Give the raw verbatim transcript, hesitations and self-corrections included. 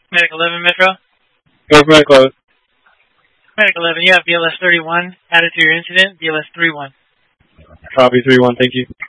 Medic eleven Metro. Go for Medic eleven. Medic eleven, you have B L S thirty-one added to your incident, B L S thirty-one. Copy three one, thank you.